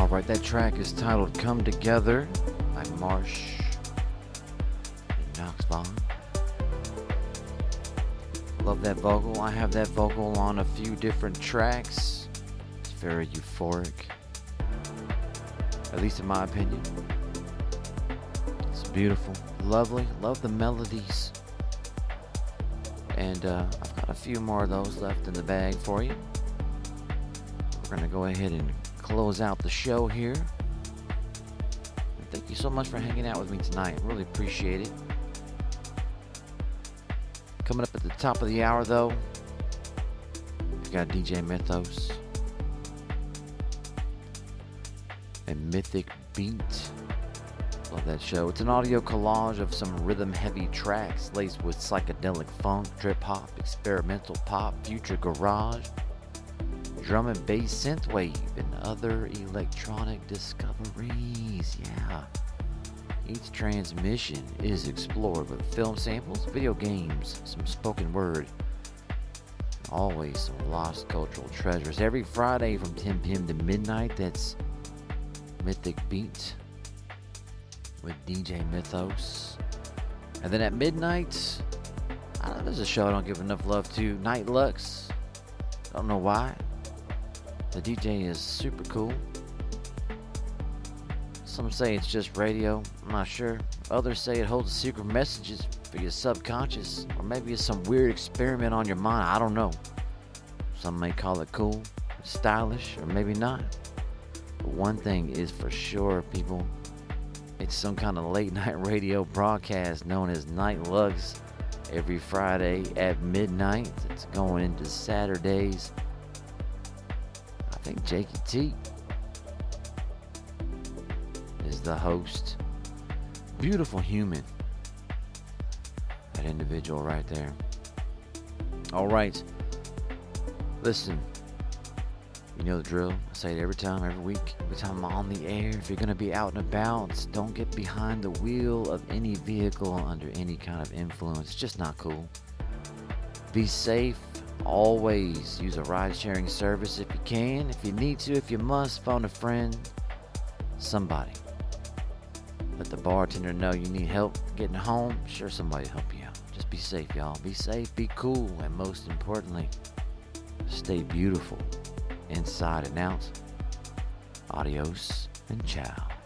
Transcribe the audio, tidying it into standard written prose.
Alright, that track is titled Come Together by Marsh and Knox Bond. Love that vocal. I have that vocal on a few different tracks. It's very euphoric, at least in my opinion. It's beautiful, lovely, love the melodies. And I've got a few more of those left in the bag for you. We're going to go ahead and close out the show here. And thank you so much for hanging out with me tonight. Really appreciate it. Coming up at the top of the hour, though, we got DJ Mythos and Mythic Beat. Love that show. It's an audio collage of some rhythm-heavy tracks laced with psychedelic funk, trip-hop, experimental pop, future garage, drum and bass synthwave, and other electronic discoveries. Yeah. Each transmission is explored with film samples, video games, some spoken word, always some lost cultural treasures. Every Friday from 10 p.m. to midnight, that's Mythic Beat with DJ Mythos. And then at midnight, I don't know, there's a show I don't give enough love to, Night Lux. Don't know why. The DJ is super cool. Some say it's just radio, I'm not sure. Others say it holds secret messages for your subconscious, or maybe it's some weird experiment on your mind, I don't know. Some may call it cool, stylish, or maybe not. But one thing is for sure, people, it's some kind of late night radio broadcast known as Night Lux every Friday at midnight. It's going into Saturdays. I think Jakey T is the host. Beautiful human. That individual right there. Alright. Listen. You know the drill. I say it every time, every week, every time I'm on the air. If you're going to be out and about, don't get behind the wheel of any vehicle under any kind of influence. It's just not cool. Be safe. Always use a ride-sharing service if you can. If you need to, if you must, phone a friend. Somebody. Let the bartender know you need help getting home. Sure, somebody will help you out. Just be safe, y'all. Be safe, be cool, and most importantly, stay beautiful inside and out. Adios and ciao.